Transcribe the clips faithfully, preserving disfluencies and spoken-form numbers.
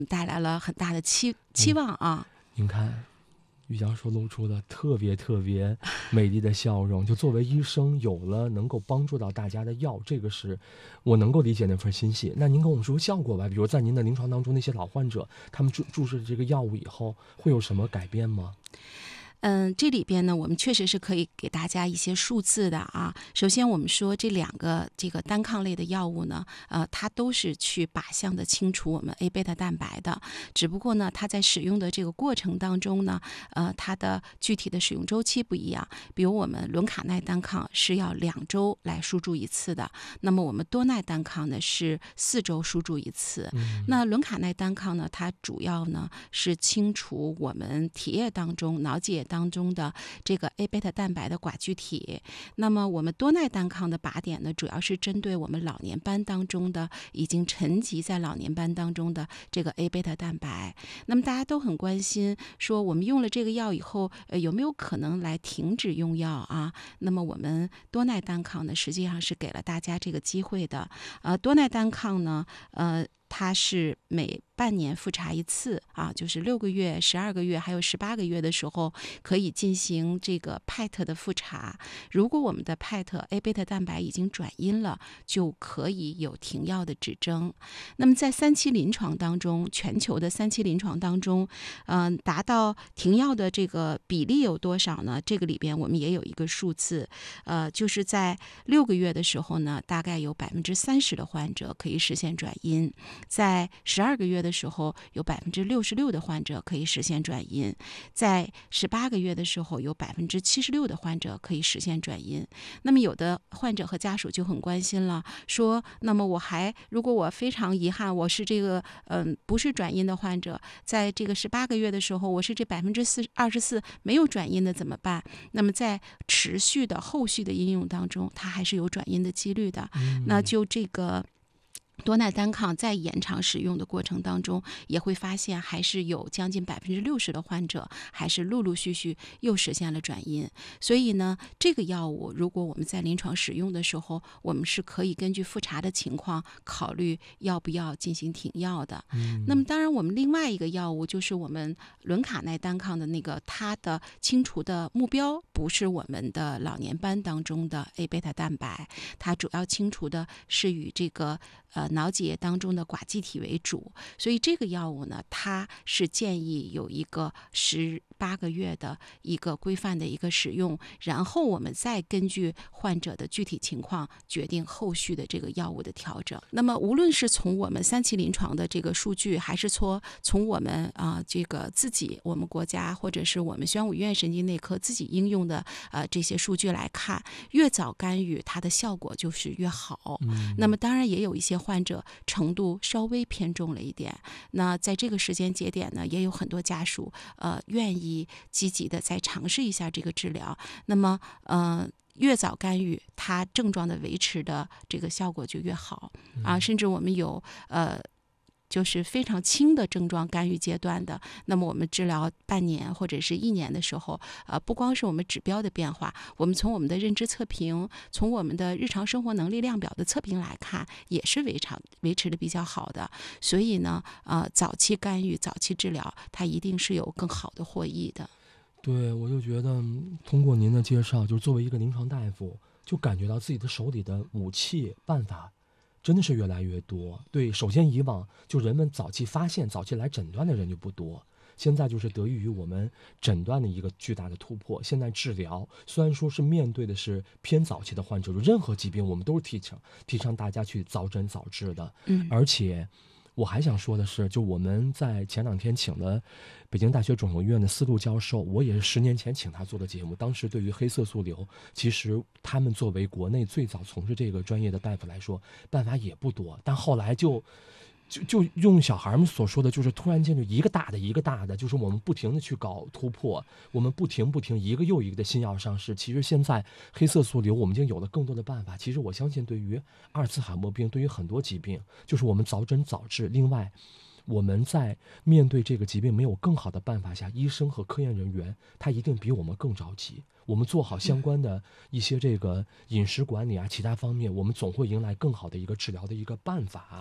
带来了很大的期期望啊。 嗯、您看于教授露出了特别特别美丽的笑容，就作为医生有了能够帮助到大家的药，这个是我能够理解那份欣喜。那您跟我们说效果吧，比如在您的临床当中，那些老患者他们注注射这个药物以后会有什么改变吗？ 嗯，这里边呢，我们确实是可以给大家一些数字的啊。首先，我们说这两个这个单抗类的药物呢，呃，它都是去靶向的清除我们 A 贝塔蛋白的，只不过呢，它在使用的这个过程当中呢，呃，它的具体的使用周期不一样。比如我们伦卡奈单抗是要两周来输注一次的，那么我们多奈单抗呢是四周输注一次。 嗯、 那伦卡奈单抗呢，它主要呢是清除我们体液当中、脑脊液当中的这个 A 贝塔蛋白的寡聚体。那么我们多奈单抗的靶点呢，主要是针对我们老年斑当中的已经沉积在老年斑当中的这个 A 贝塔蛋白。那么大家都很关心，说我们用了这个药以后，呃，有没有可能来停止用药啊？那么我们多奈单抗呢，实际上是给了大家这个机会的。呃，多奈单抗呢，呃。它是每半年复查一次啊，就是六个月、十二个月还有十八个月的时候可以进行这个 P E T 的复查。如果我们的 P E T A 贝塔蛋白已经转阴了，就可以有停药的指征。那么在三期临床当中，全球的三期临床当中，嗯、呃，达到停药的这个比例有多少呢？这个里边我们也有一个数字，呃，就是在六个月的时候呢，大概有百分之三十的患者可以实现转阴。在十二个月的时候，有百分之六十六的患者可以实现转阴；在十八个月的时候，有百分之七十六的患者可以实现转阴。那么，有的患者和家属就很关心了，说：那么我还如果我非常遗憾，我是这个嗯、呃、不是转阴的患者，在这个十八个月的时候，我是这百分之四二十四没有转阴的怎么办？那么在持续的后续的应用当中，它还是有转阴的几率的。 嗯、 那就这个。多奈单抗在延长使用的过程当中，也会发现还是有将近百分之六十的患者还是陆陆续续又实现了转阴。所以呢，这个药物如果我们在临床使用的时候，我们是可以根据复查的情况考虑要不要进行停药的。 嗯、 那么当然，我们另外一个药物就是我们伦卡奈单抗的那个，它的清除的目标不是我们的老年斑当中的 A 贝塔蛋白，它主要清除的是与这个呃脑脊液当中的寡基体为主，所以这个药物呢，它是建议有一个十八个月的一个规范的一个使用，然后我们再根据患者的具体情况决定后续的这个药物的调整。那么无论是从我们三期临床的这个数据，还是说从我们啊、呃、这个自己我们国家或者是我们宣武医院神经内科自己应用的呃这些数据来看，越早干预它的效果就是越好。 嗯、 那么当然也有一些患者程度稍微偏重了一点，那在这个时间节点呢，也有很多家属呃愿意积极的再尝试一下这个治疗。那么呃越早干预，它症状的维持的这个效果就越好啊，甚至我们有呃。就是非常轻的症状干预阶段的，那么我们治疗半年或者是一年的时候，呃，不光是我们指标的变化，我们从我们的认知测评，从我们的日常生活能力量表的测评来看，也是维常维持的比较好的。所以呢，呃，早期干预、早期治疗，它一定是有更好的获益的。 对，我就觉得通过您的介绍，就是作为一个临床大夫，就感觉到自己的手里的武器办法真的是越来越多。对，首先以往就人们早期发现、早期来诊断的人就不多，现在就是得益于我们诊断的一个巨大的突破。现在治疗虽然说是面对的是偏早期的患者，就任何疾病我们都是提倡提倡大家去早诊早治的。 嗯， 而且我还想说的是，就我们在前两天请了北京大学肿瘤医院的思路教授，我也是十年前请他做的节目。当时对于黑色素瘤，其实他们作为国内最早从事这个专业的大夫来说，办法也不多。但后来就就就用小孩们所说的，就是突然间就一个大的一个大的，就是我们不停的去搞突破，我们不停不停一个又一个的新药上市。其实现在黑色素瘤我们已经有了更多的办法。其实我相信，对于阿尔茨海默病，对于很多疾病，就是我们早诊早治。另外，我们在面对这个疾病没有更好的办法下，医生和科研人员他一定比我们更着急。我们做好相关的一些这个饮食管理啊，其他方面，我们总会迎来更好的一个治疗的一个办法啊。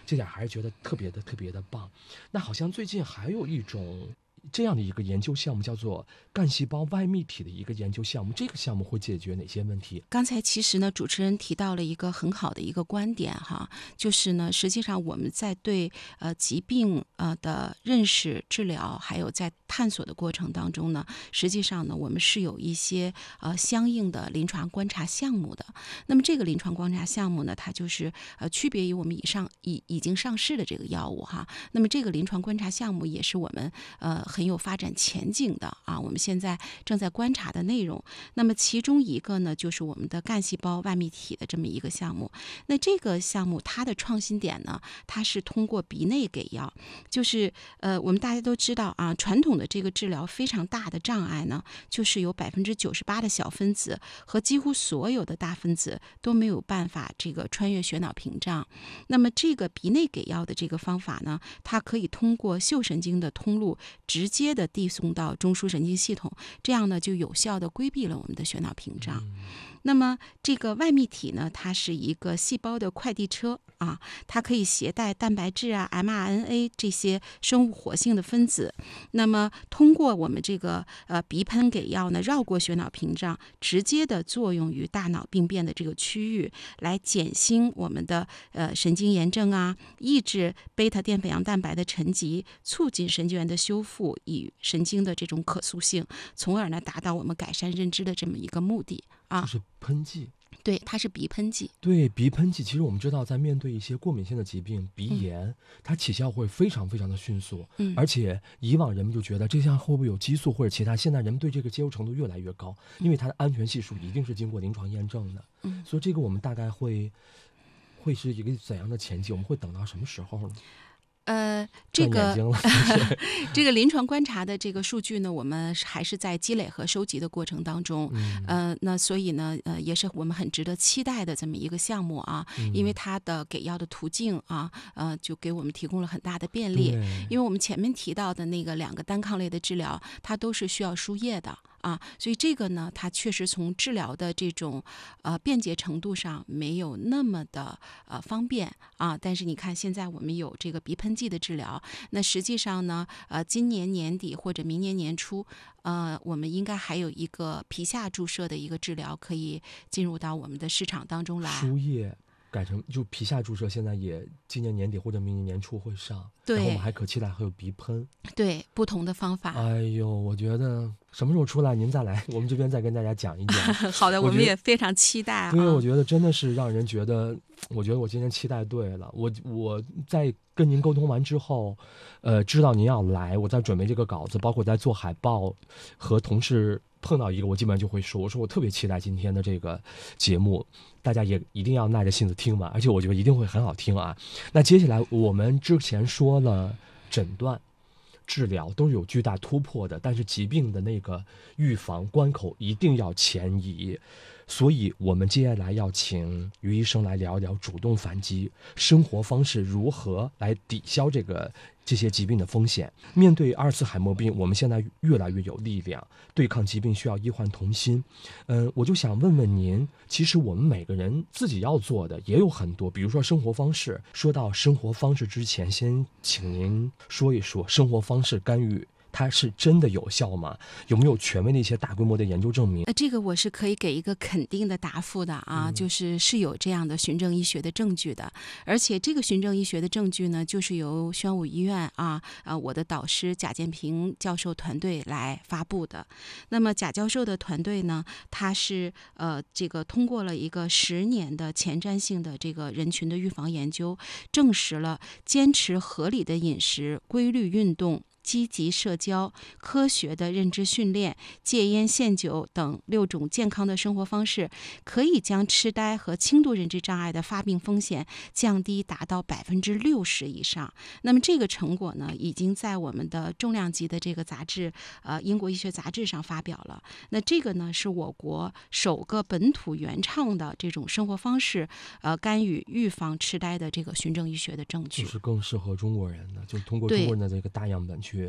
这点还是觉得特别的特别的棒。那好像最近还有一种这样的一个研究项目，叫做干细胞外泌体的一个研究项目，这个项目会解决哪些问题？ 刚才其实呢，主持人提到了一个很好的一个观点哈，就是呢，实际上我们在对呃疾病呃的认识、治疗，还有在探索的过程当中呢，实际上呢，我们是有一些呃相应的临床观察项目的。那么这个临床观察项目呢，它就是呃区别于我们以上已已经上市的这个药物哈。那么这个临床观察项目也是我们呃很有发展前景的啊，我们现在正在观察的内容。那么其中一个呢，就是我们的干细胞外泌体的这么一个项目。那这个项目它的创新点呢，它是通过鼻内给药，就是呃我们大家都知道啊，传统的这个治疗非常大的障碍呢，就是有百分之九十八的小分子和几乎所有的大分子都没有办法这个穿越血脑屏障。那么这个鼻内给药的这个方法呢，它可以通过嗅神经的通路直接的递送到中枢神经系统，这样呢就有效的规避了我们的血脑屏障。 嗯那么这个外泌体呢，它是一个细胞的快递车啊，它可以携带蛋白质啊、M R N A 这些生物活性的分子。那么通过我们这个呃鼻喷给药呢，绕过血脑屏障，直接的作用于大脑病变的这个区域，来减轻我们的呃神经炎症啊，抑制贝塔淀粉样蛋白的沉积，促进神经元的修复与神经的这种可塑性，从而呢达到我们改善认知的这么一个目的啊。 就是喷剂。 对，它是鼻喷剂。 对，鼻喷剂，其实我们知道，在面对一些过敏性的疾病，鼻炎，嗯、它起效会非常非常的迅速。 嗯， 而且以往人们就觉得这项会不会有激素或者其他，现在人们对这个接受程度越来越高，因为它的安全系数一定是经过临床验证的。 嗯， 所以这个我们大概会会是一个怎样的前景？我们会等到什么时候呢？ 呃，这个这个临床观察的这个数据呢，我们还是在积累和收集的过程当中。 嗯、 呃，那所以呢，呃，也是我们很值得期待的这么一个项目啊， 嗯、 因为它的给药的途径啊，呃，就给我们提供了很大的便利。因为我们前面提到的那个两个单抗类的治疗，它都是需要输液的。啊，所以这个呢，它确实从治疗的这种呃便捷程度上没有那么的呃方便啊。但是你看，现在我们有这个鼻喷剂的治疗，那实际上呢，呃，今年年底或者明年年初，呃，我们应该还有一个皮下注射的一个治疗可以进入到我们的市场当中来。 输液改成就皮下注射，现在也今年年底或者明年年初会上。 对， 然后我们还可期待还有鼻喷。 对，不同的方法。 哎呦，我觉得什么时候出来您再来，我们这边再跟大家讲一讲。 好的，我们也非常期待啊。 因为我觉得真的是让人觉得，我觉得我今天期待对了。我我在跟您沟通完之后，呃，知道您要来，我在准备这个稿子，包括在做海报，和同事碰到一个，我基本上就会说，我说我特别期待今天的这个节目，大家也一定要耐着性子听完，而且我觉得一定会很好听啊。那接下来我们之前说了诊断、治疗都是有巨大突破的，但是疾病的那个预防关口一定要前移。所以我们接下来要请于医生来聊一聊主动反击生活方式如何来抵消这个这些疾病的风险。面对阿尔茨海默病，我们现在越来越有力量，对抗疾病需要医患同心。嗯，我就想问问您，其实我们每个人自己要做的也有很多，比如说生活方式。说到生活方式之前，先请您说一说生活方式干预它是真的有效吗？有没有权威的一些大规模的研究证明？ 呃，这个我是可以给一个肯定的答复的啊，嗯、就是是有这样的循证医学的证据的，而且这个循证医学的证据呢，就是由宣武医院啊啊我的导师贾建平教授团队来发布的。那么贾教授的团队呢，他是呃这个通过了一个十年的前瞻性的这个人群的预防研究，证实了坚持合理的饮食、规律运动、积极社交、科学的认知训练、戒烟限酒等六种健康的生活方式，可以将痴呆和轻度认知障碍的发病风险降低达到百分之六十以上。那么这个成果呢，已经在我们的重量级的这个杂志，呃，英国医学杂志上发表了。那这个呢，是我国首个本土原创的这种生活方式，呃，干预预防痴呆的这个循证医学的证据， 就是更适合中国人的，就通过中国人的这个大样本去。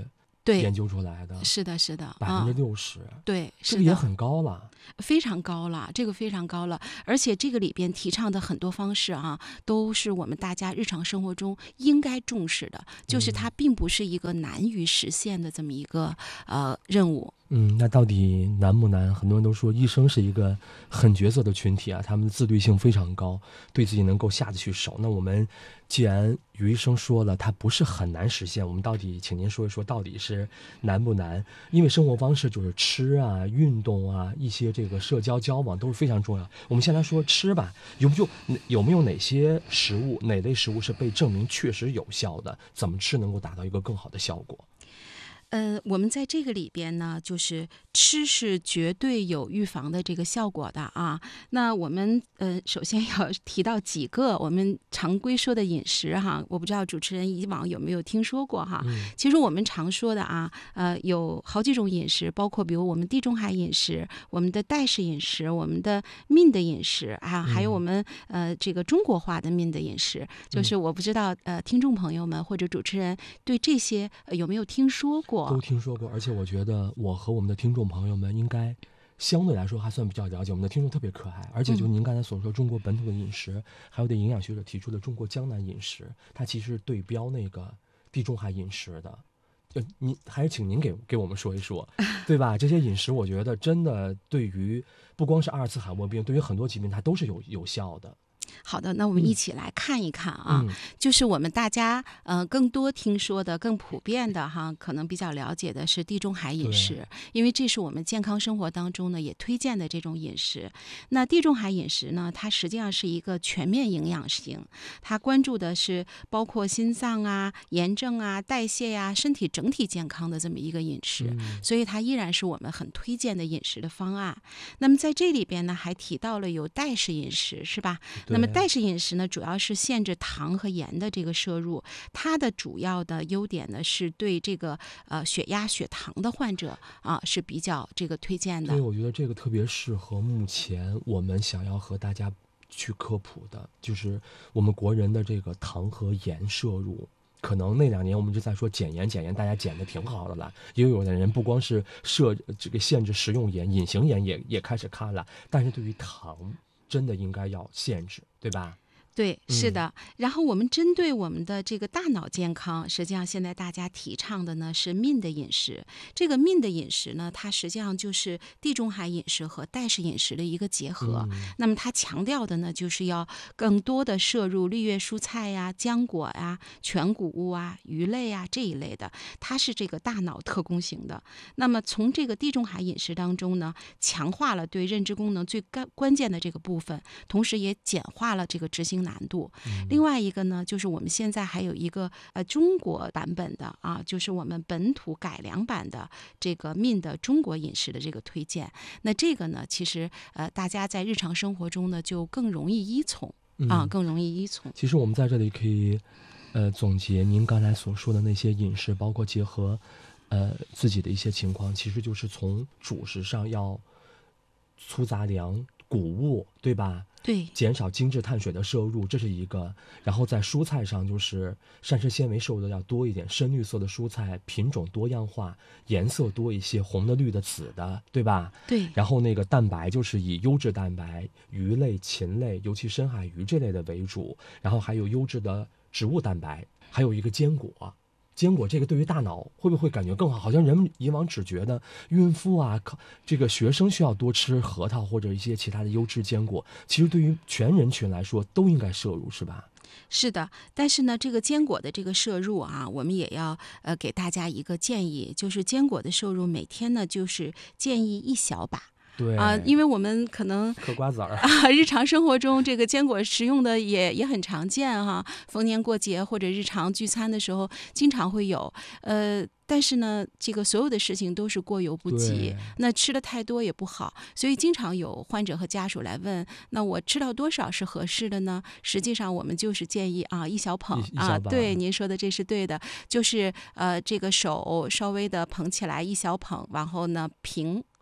对研究出来的， 是的，是的， 百分之六十， 对，是的， 这个也很高了。 非常高了，这个非常高了，而且这个里边提倡的很多方式啊，都是我们大家日常生活中应该重视的，就是它并不是一个难于实现的这么一个呃任务。 嗯，那到底难不难？很多人都说医生是一个狠角色的群体啊，他们的自律性非常高，对自己能够下得去手。那我们既然于医生说了，它不是很难实现，我们到底请您说一说，到底是难不难？因为生活方式就是吃啊、运动啊、一些这个社交交往都是非常重要。我们先来说吃吧，有没有有没有哪些食物、哪类食物是被证明确实有效的？怎么吃能够达到一个更好的效果？ 呃，我们在这个里边呢，就是吃是绝对有预防的这个效果的啊。那我们呃，首先要提到几个我们常规说的饮食哈，我不知道主持人以往有没有听说过哈。 嗯、 其实我们常说的啊，呃，有好几种饮食，包括比如我们地中海饮食、我们的代式饮食、我们的min的饮食啊，还有我们呃这个中国化的min的饮食。就是我不知道呃，听众朋友们或者主持人对这些、呃、有没有听说过？ 都听说过，而且我觉得我和我们的听众朋友们应该相对来说还算比较了解。我们的听众特别可爱，而且就您刚才所说中国本土的饮食，嗯、还有对营养学者提出的中国江南饮食，它其实对标那个地中海饮食的。就您还是请您给给我们说一说，对吧？这些饮食我觉得真的对于不光是阿尔茨海默病，对于很多疾病它都是有有效的。 好的，那我们一起来看一看啊， 嗯、 就是我们大家呃更多听说的、更普遍的哈，可能比较了解的是地中海饮食，因为这是我们健康生活当中呢也推荐的这种饮食。那地中海饮食呢，它实际上是一个全面营养型，它关注的是包括心脏啊、炎症啊、代谢呀、啊、身体整体健康的这么一个饮食， 嗯、 所以它依然是我们很推荐的饮食的方案。那么在这里边呢，还提到了有代式饮食，是吧？那么代式饮食呢，主要是限制糖和盐的这个摄入，它的主要的优点呢，是对这个呃血压、血糖的患者啊是比较这个推荐的。 对，我觉得这个特别适合目前我们想要和大家去科普的，就是我们国人的这个糖和盐摄入。可能那两年我们一直在说减盐减盐，大家减的挺好的了，也有的人不光是设这个限制食用盐，隐形盐也也开始看了，但是对于糖真的应该要限制，对吧？ 对，是的。嗯、然后我们针对我们的这个大脑健康，实际上现在大家提倡的呢是min的饮食。这个min的饮食呢，它实际上就是地中海饮食和代式饮食的一个结合。嗯、那么它强调的呢，就是要更多的摄入绿叶蔬菜呀、浆果呀、全谷物啊、鱼类啊这一类的，它是这个大脑特工型的。那么从这个地中海饮食当中呢，强化了对认知功能最关关键的这个部分，同时也简化了这个执行难度。另外一个呢，就是我们现在还有一个呃中国版本的啊，就是我们本土改良版的这个min的中国饮食的这个推荐。那这个呢，其实呃大家在日常生活中呢就更容易依从啊， 嗯、 更容易依从。 其实我们在这里可以呃总结您刚才所说的那些饮食，包括结合呃自己的一些情况，其实就是从主食上要粗杂粮、谷物，对吧？ 对， 减少精致碳水的摄入，这是一个。然后在蔬菜上，就是膳食纤维摄入的要多一点，深绿色的蔬菜品种多样化，颜色多一些，红的、绿的、紫的，对吧？ 对。 然后那个蛋白就是以优质蛋白，鱼类、禽类，尤其深海鱼这类的为主。然后还有优质的植物蛋白，还有一个坚果。坚果这个对于大脑会不会感觉更好？好像人们以往只觉得孕妇啊，这个学生需要多吃核桃或者一些其他的优质坚果，其实对于全人群来说都应该摄入，是吧？ 是的，但是呢，这个坚果的这个摄入啊，我们也要呃给大家一个建议，就是坚果的摄入每天呢就是建议一小把。 对啊、呃，因为我们可能嗑瓜子儿啊，日常生活中这个坚果食用的也也很常见哈，逢年过节或者日常聚餐的时候经常会有，呃。但是呢，这个所有的事情都是过犹不及，那吃的太多也不好，所以经常有患者和家属来问，那我吃到多少是合适的呢？实际上我们就是建议啊，一小捧啊，对，您说的这是对的，就是呃，这个手稍微的捧起来一小捧，然后呢平。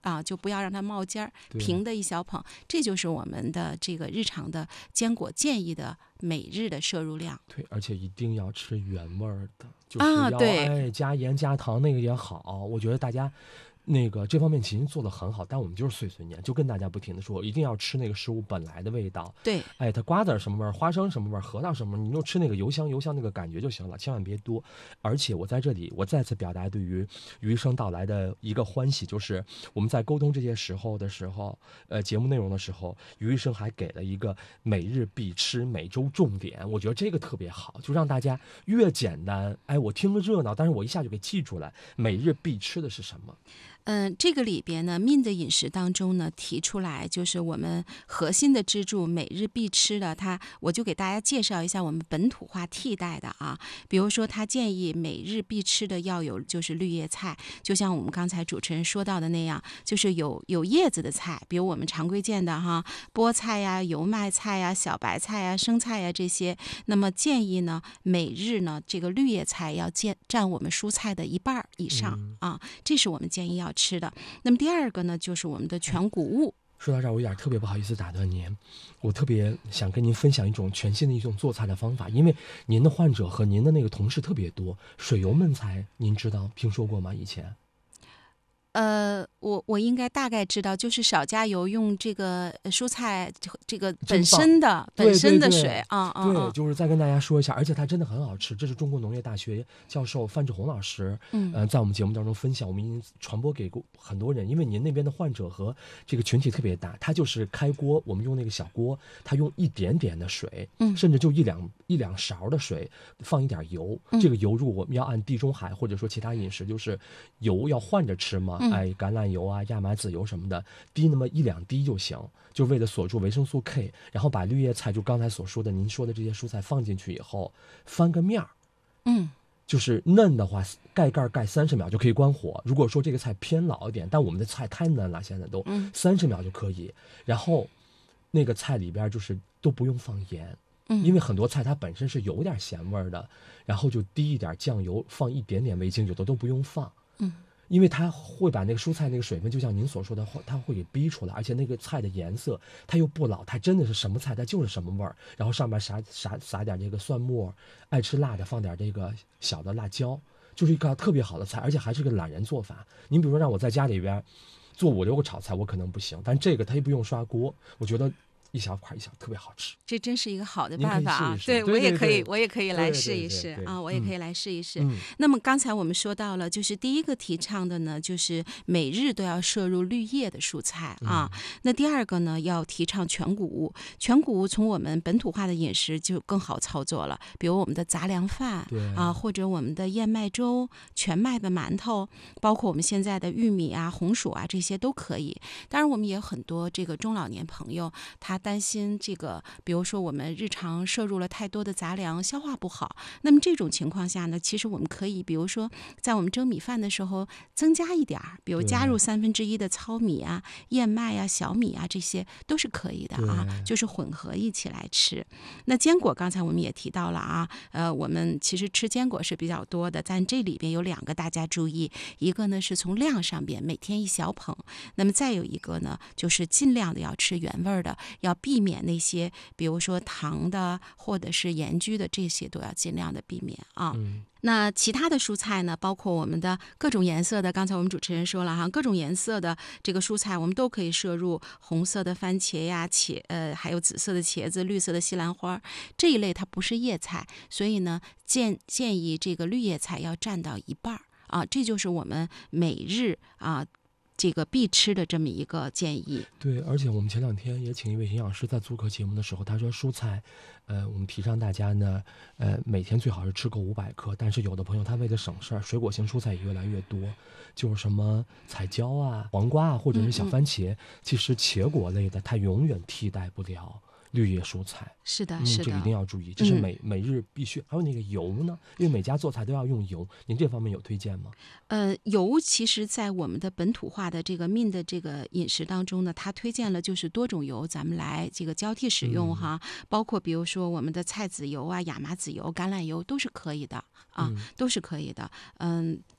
啊，就不要让它冒尖儿，平的一小捧，这就是我们的这个日常的坚果建议的每日的摄入量。 对，而且一定要吃原味儿的，就是要、 啊、对哎加盐加糖那个也好，我觉得大家。那个这方面其实做得很好，但我们就是碎碎念，就跟大家不停的说，一定要吃那个食物本来的味道。 对， 哎，它瓜子什么味儿，花生什么味儿，核桃什么味儿，你就吃那个油香油香那个感觉就行了，千万别多。而且我在这里，我再次表达对于于医生到来的一个欢喜，就是我们在沟通这些时候的时候，呃，节目内容的时候，于医生还给了一个每日必吃，每周重点，我觉得这个特别好，就让大家越简单，哎，我听个热闹，但是我一下就给记出来，每日必吃的是什么。 嗯，这个里边呢 ，Min 的饮食当中呢提出来，就是我们核心的支柱，每日必吃的。它，我就给大家介绍一下我们本土化替代的啊。比如说，他建议每日必吃的要有就是绿叶菜，就像我们刚才主持人说到的那样，就是有有叶子的菜，比如我们常规见的哈，菠菜呀、油麦菜呀、小白菜呀、生菜呀这些。那么建议呢，每日呢这个绿叶菜要占占我们蔬菜的一半以上、 嗯、 啊，这是我们建议要吃的。那么第二个呢，就是我们的全谷物。 说到这儿，我有点特别不好意思打断您，我特别想跟您分享一种全新的一种做菜的方法，因为您的患者和您的那个同事特别多。水油焖菜，您知道听说过吗？以前？ 呃，我我应该大概知道，就是少加油，用这个蔬菜这个本身的本身的水啊啊， 对，就是再跟大家说一下，而且它真的很好吃。这是中国农业大学教授范志红老师，嗯、呃，在我们节目当中分享，我们已经传播给过很多人。因为您那边的患者和这个群体特别大，他就是开锅，我们用那个小锅，他用一点点的水，嗯，甚至就一两一两勺的水，放一点油。嗯、这个油，如果我们要按地中海或者说其他饮食，就是油要换着吃嘛。哎，橄榄油啊、亚麻籽油什么的，滴那么一两滴就行，就为了锁住维生素 K。然后把绿叶菜，就刚才所说的您说的这些蔬菜放进去以后，翻个面儿，嗯，就是嫩的话，盖盖盖三十秒就可以关火。如果说这个菜偏老一点，但我们的菜太嫩了，现在都三十秒就可以。然后那个菜里边就是都不用放盐。因为很多菜它本身是有点咸味的，然后就滴一点酱油，放一点点味精，有的都不用放。嗯。因为它会把那个蔬菜那个水分，就像您所说的，它会给逼出来，而且那个菜的颜色它又不老，它真的是什么菜它就是什么味儿。然后上面撒撒撒点这个蒜末，爱吃辣的放点这个小的辣椒，就是一个特别好的菜，而且还是个懒人做法。您比如说让我在家里边做五六个炒菜，我可能不行，但这个它也不用刷锅，我觉得一小块一小特别好吃。 这真是一个好的办法啊！ 试试对， 我也可以， 对对对我也可以来试一试啊！我也可以来试一试。嗯、那么刚才我们说到了，就是第一个提倡的呢，就是每日都要摄入绿叶的蔬菜啊。嗯、那第二个呢，要提倡全谷物。全谷物从我们本土化的饮食就更好操作了，比如我们的杂粮饭啊，或者我们的燕麦粥、全麦的馒头，包括我们现在的玉米啊、红薯啊，这些都可以。当然，我们也有很多这个中老年朋友，他担心这个，比如说我们日常摄入了太多的杂粮，消化不好。那么这种情况下呢，其实我们可以，比如说在我们蒸米饭的时候增加一点儿，比如加入三分之一的糙米啊、燕麦啊、小米啊，这些都是可以的啊，就是混合一起来吃。那坚果刚才我们也提到了啊，呃，我们其实吃坚果是比较多的，但这里边有两个大家注意，一个呢是从量上边每天一小捧，那么再有一个呢就是尽量的要吃原味的，要避免那些比如说糖的或者是盐焗的，这些都要尽量的避免啊。嗯，那其他的蔬菜呢，包括我们的各种颜色的，刚才我们主持人说了哈，各种颜色的这个蔬菜我们都可以摄入，红色的番茄呀，茄呃还有紫色的茄子、绿色的西兰花这一类，它不是叶菜，所以呢建建议这个绿叶菜要占到一半啊，这就是我们每日啊这个必吃的这么一个建议。 对，而且我们前两天也请一位营养师在做客节目的时候，他说蔬菜，呃，我们提倡大家呢，呃，每天最好是吃够五百克，但是有的朋友他为了省事儿，水果型蔬菜也越来越多，就是什么彩椒啊、黄瓜啊，或者是小番茄，嗯嗯其实茄果类的它永远替代不了绿叶蔬菜。 是的， 嗯、 是的， 这个一定要注意，这是每、嗯、每日必须。还有那个油呢，因为每家做菜都要用油，您这方面有推荐吗？ 呃，油其实在我们的本土化的这个Min的这个饮食当中呢，它推荐了就是多种油，咱们来这个交替使用、嗯、哈，包括比如说我们的菜籽油啊、亚麻籽油、橄榄油都是可以的啊、嗯，都是可以的。嗯，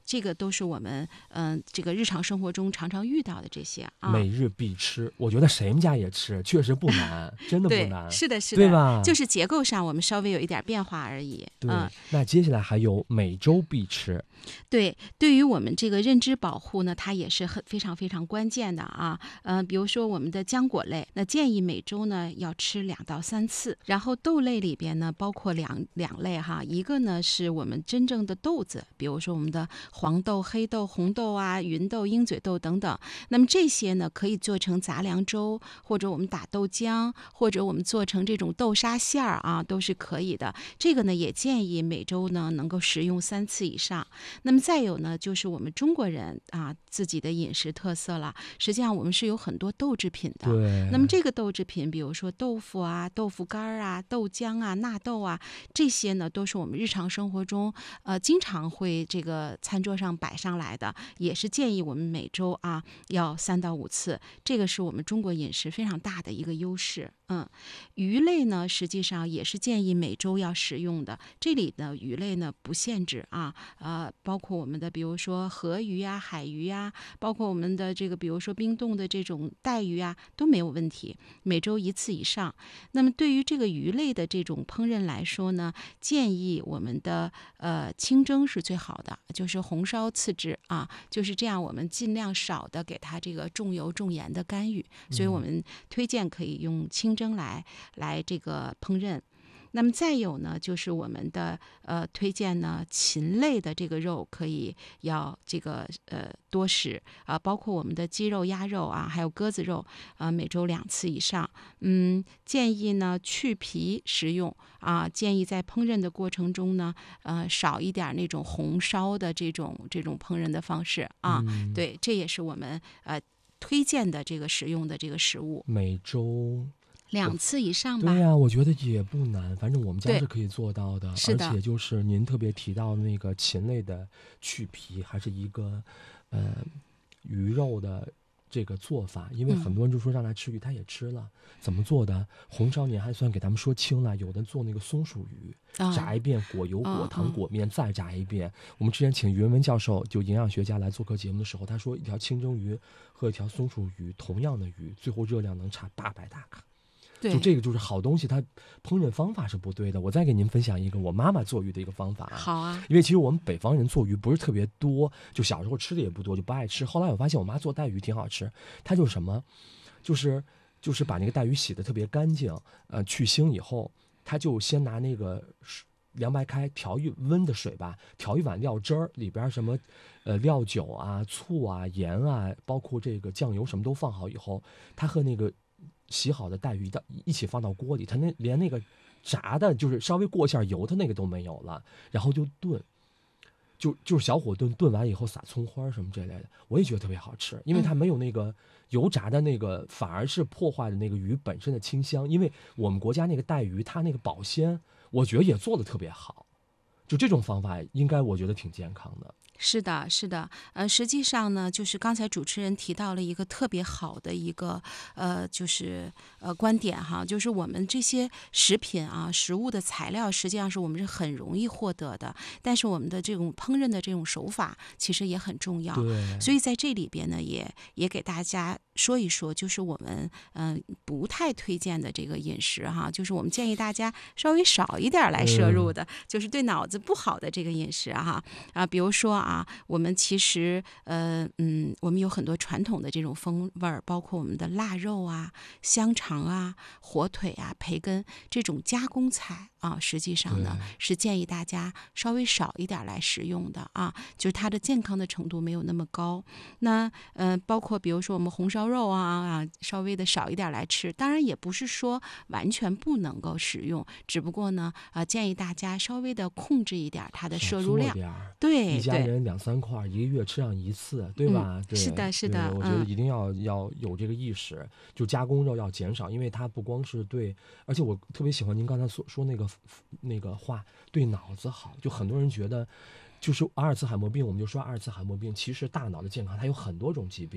这个都是我们嗯、呃、这个日常生活中常常遇到的这些啊。 每日必吃，我觉得谁们家也吃，确实不难，真的不难。 对，是的，是的， 对吧？ 就是结构上我们稍微有一点变化而已。 对， 嗯， 那接下来还有每周必吃。 对，对于我们这个认知保护呢，它也是很非常非常关键的啊。嗯、呃，比如说我们的浆果类，那建议每周呢要吃两到三次。然后豆类里边呢，包括两两类哈，一个呢是我们真正的豆子，比如说我们的黄豆、黑豆、红豆啊、芸豆、鹰嘴豆等等。那么这些呢，可以做成杂粮粥，或者我们打豆浆，或者我们做成这种豆沙馅儿啊，都是可以的。这个呢，也建议每周呢能够食用三次以上。那么再有呢，就是我们中国人啊自己的饮食特色了。实际上我们是有很多豆制品的。 对。 那么这个豆制品，比如说豆腐啊、豆腐干啊、豆浆啊、纳豆啊，这些呢都是我们日常生活中呃经常会这个餐桌上摆上来的，也是建议我们每周啊要三到五次。这个是我们中国饮食非常大的一个优势。嗯，鱼类呢，实际上也是建议每周要食用的。这里的鱼类呢不限制啊，呃，包括我们的比如说河鱼啊、海鱼啊，包括我们的这个比如说冰冻的这种带鱼啊，都没有问题，每周一次以上。那么对于这个鱼类的这种烹饪来说呢，建议我们的呃清蒸是最好的，就是红烧次之啊，就是这样，我们尽量少的给它这个重油重盐的干预，所以我们推荐可以用清蒸来来这个烹饪。那么再有呢，就是我们的呃推荐呢，禽类的这个肉可以要这个呃多食啊、呃，包括我们的鸡肉、鸭肉啊，还有鸽子肉，呃每周两次以上。嗯，建议呢去皮食用啊，建议在烹饪的过程中呢，呃少一点那种红烧的这种这种烹饪的方式啊。 嗯、 对，这也是我们呃推荐的这个食用的这个食物。 每周。 两次以上吧。 对呀、啊，我觉得也不难，反正我们家是可以做到的。 是的， 而且就是您特别提到的那个禽类的去皮，还是一个呃鱼肉的这个做法，因为很多人就说让他吃鱼，他也吃了。怎么做的？红烧年还算给他们说清了，有的做那个松鼠鱼， 啊、 炸一遍，裹油、裹糖、 啊、 裹面，再炸一遍。我们之前请于文文教授，就营养学家来做客节目的时候，他说一条清蒸鱼和一条松鼠鱼，同样的鱼，最后热量能差八百大卡。就这个就是好东西，它烹饪方法是不对的。我再给您分享一个我妈妈做鱼的一个方法。 好啊， 因为其实我们北方人做鱼不是特别多，就小时候吃的也不多，就不爱吃。后来我发现我妈做带鱼挺好吃，她就是什么，就是就是把那个带鱼洗得特别干净，呃，去腥以后，她就先拿那个凉白开调一温的水吧，调一碗料汁儿，里边什么，呃，料酒啊、醋啊、盐啊，包括这个酱油什么都放好以后，她和那个洗好的带鱼的一起放到锅里，它那连那个炸的，就是稍微过一下油的那个都没有了，然后就炖，就就是小火炖，炖完以后撒葱花什么这类的，我也觉得特别好吃，因为它没有那个油炸的那个，反而是破坏了那个鱼本身的清香。因为我们国家那个带鱼，它那个保鲜，我觉得也做得特别好，就这种方法应该我觉得挺健康的。 是的，是的，呃，实际上呢，就是刚才主持人提到了一个特别好的一个呃，就是呃观点哈，就是我们这些食品啊、食物的材料，实际上是我们是很容易获得的，但是我们的这种烹饪的这种手法其实也很重要。 对， 所以在这里边呢，也也给大家说一说，就是我们嗯、呃、不太推荐的这个饮食哈，就是我们建议大家稍微少一点来摄入的，嗯、就是对脑子不好的这个饮食哈啊，比如说。啊，我们其实呃嗯，我们有很多传统的这种风味儿，包括我们的腊肉啊、香肠啊、火腿啊、培根这种加工菜啊，实际上呢是建议大家稍微少一点来食用的啊，就是它的健康的程度没有那么高。那呃，包括比如说我们红烧肉啊啊，稍微的少一点来吃，当然也不是说完全不能够食用，只不过呢啊、呃，建议大家稍微的控制一点它的摄入量。对， 一家人两三块，一个月吃上一次，对吧？ 嗯、 对， 是的，是的， 我觉得一定要、嗯、要有这个意识，就加工肉要减少，因为它不光是对，而且我特别喜欢您刚才所说那个那个话，对脑子好。就很多人觉得，就是阿尔茨海默病，我们就说阿尔茨海默病，其实大脑的健康它有很多种疾病。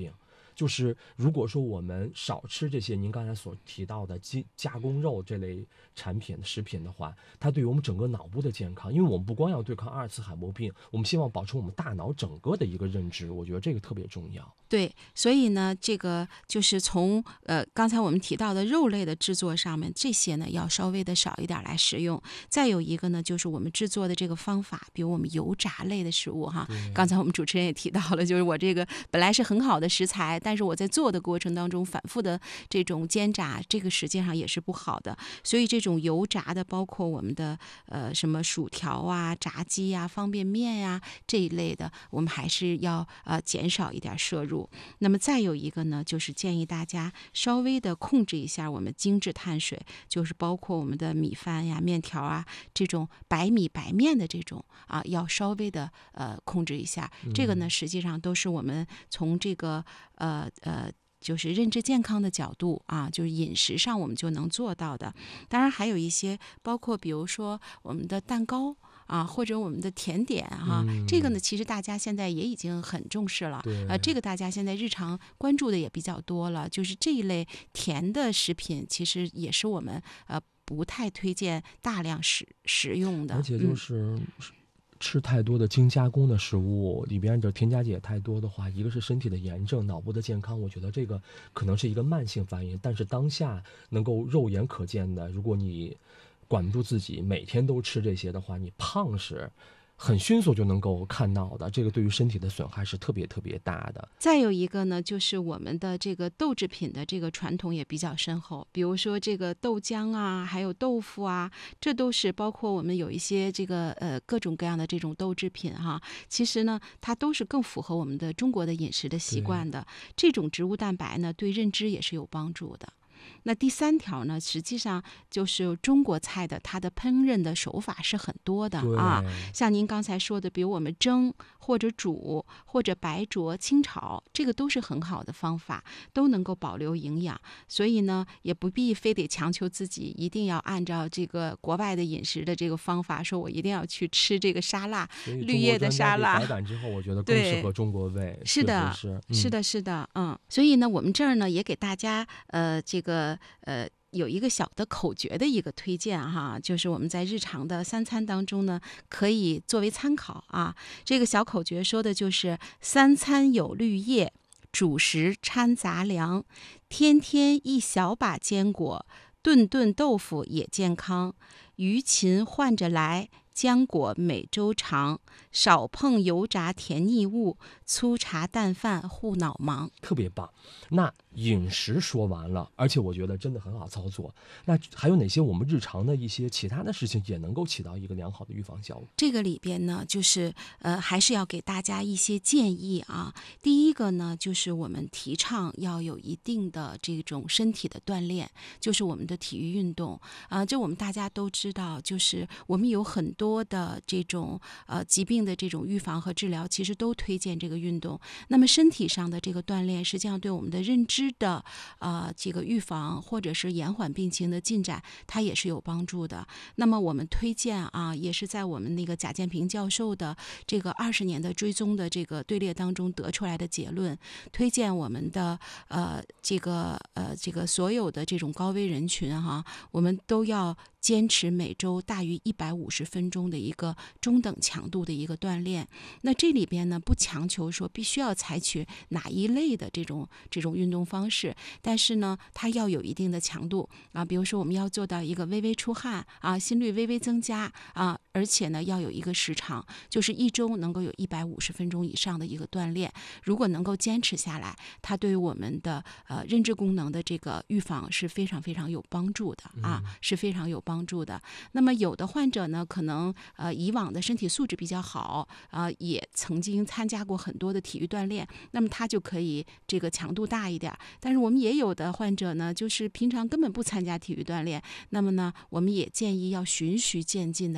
就是如果说我们少吃这些您刚才所提到的加加工肉这类产品食品的话，它对于我们整个脑部的健康，因为我们不光要对抗阿尔茨海默病，我们希望保持我们大脑整个的一个认知，我觉得这个特别重要。 对，所以呢，这个就是从呃刚才我们提到的肉类的制作上面，这些呢要稍微的少一点来食用。再有一个呢，就是我们制作的这个方法，比如我们油炸类的食物哈，刚才我们主持人也提到了，就是我这个本来是很好的食材，但是我在做的过程当中反复的这种煎炸，这个实际上也是不好的。所以这种油炸的，包括我们的呃什么薯条啊、炸鸡啊、方便面呀、啊、这一类的，我们还是要呃减少一点摄入。那么再有一个呢，就是建议大家稍微的控制一下我们精致碳水，就是包括我们的米饭呀、面条啊这种白米白面的这种啊，要稍微的呃控制一下。这个呢，实际上都是我们从这个呃呃。就是认知健康的角度啊，就是饮食上我们就能做到的。当然还有一些，包括比如说我们的蛋糕啊，或者我们的甜点哈、嗯，这个呢，其实大家现在也已经很重视了。呃，这个大家现在日常关注的也比较多了。就是这一类甜的食品，其实也是我们呃不太推荐大量食食用的。 而且就是。嗯吃太多的精加工的食物，里边的添加剂也太多的话，一个是身体的炎症，脑部的健康，我觉得这个可能是一个慢性反应。但是当下能够肉眼可见的，如果你管不住自己，每天都吃这些的话，你胖是很迅速就能够看到的，这个对于身体的损害是特别特别大的。 再有一个呢，就是我们的这个豆制品的这个传统也比较深厚，比如说这个豆浆啊，还有豆腐啊，这都是包括我们有一些这个呃各种各样的这种豆制品哈，其实呢，它都是更符合我们的中国的饮食的习惯的。这种植物蛋白呢，对认知也是有帮助的。那第三条呢，实际上就是中国菜的它的烹饪的手法是很多的啊，像您刚才说的，比如我们蒸或者煮或者白灼、清炒，这个都是很好的方法，都能够保留营养。所以呢，也不必非得强求自己一定要按照这个国外的饮食的这个方法，说我一定要去吃这个沙拉，绿叶的沙拉。 改版之后，我觉得更适合中国胃。 是的， 是、 嗯、是的，是的，嗯。所以呢，我们这儿呢也给大家呃这个呃。有一个小的口诀的一个推荐哈，就是我们在日常的三餐当中呢，可以作为参考啊。这个小口诀说的就是三餐有绿叶，主食掺杂粮，天天一小把坚果，顿顿豆腐也健康，鱼禽换着来，浆果每周尝，少碰油炸甜腻物，粗茶淡饭护脑忙。 特别棒。那饮食说完了，而且我觉得真的很好操作。那还有哪些我们日常的一些其他的事情也能够起到一个良好的预防效果？ 这个里边呢，就是呃，还是要给大家一些建议啊。第一个呢，就是我们提倡要有一定的这种身体的锻炼，就是我们的体育运动啊、呃。这我们大家都知道，就是我们有很多的这种呃疾病的这种预防和治疗，其实都推荐这个运动。那么身体上的这个锻炼，实际上对我们的认知的呃这个预防或者是延缓病情的进展，它也是有帮助的。那么我们推荐啊，也是在我们那个贾建平教授的这个二十年的追踪的这个队列当中得出来的结论，推荐我们的呃这个呃这个所有的这种高危人群哈，我们都要坚持每周大于一百五十分钟的一个中等强度的一个锻炼。那这里边呢，不强求说必须要采取哪一类的这种这种运动方式，但是呢，它要有一定的强度啊。比如说，我们要做到一个微微出汗啊，心率微微增加啊，而且呢，要有一个时长，就是一周能够有一百五十分钟以上的一个锻炼。如果能够坚持下来，它对于我们的呃认知功能的这个预防是非常非常有帮助的啊，是非常有帮助。帮助的。那么有的患者呢，可能呃以往的身体素质比较好啊、呃，也曾经参加过很多的体育锻炼，那么他就可以这个强度大一点。但是我们也有的患者呢，就是平常根本不参加体育锻炼，那么呢，我们也建议要循序渐进的来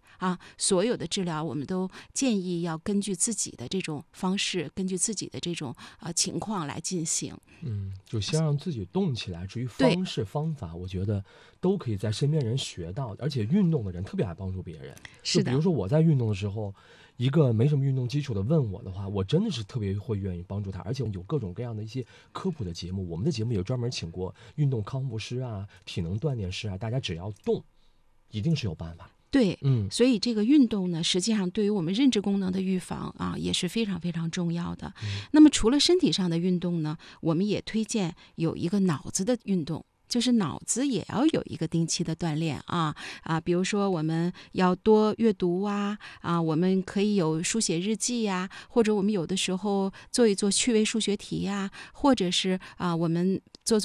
啊，所有的治疗我们都建议要根据自己的这种方式，根据自己的这种呃情况来进行。 嗯，就先让自己动起来。至于对方式方法，我觉得都可以在身边人学到，而且运动的人特别爱帮助别人。 是的就比如说我在运动的时候，一个没什么运动基础的问我的话，我真的是特别会愿意帮助他，而且有各种各样的一些科普的节目，我们的节目也专门请过运动康复师啊、体能锻炼师啊，大家只要动，一定是有办法。 对， 嗯， 所以这个运动呢，实际上对于我们认知功能的预防啊，也是非常非常重要的。那么除了身体上的运动呢，我们也推荐有一个脑子的运动。就是脑子也要有一个定期的锻炼啊啊，比如说我们要多阅读啊啊，我们可以有书写日记呀、或者我们有的时候做一做趣味数学题呀、或者是啊我们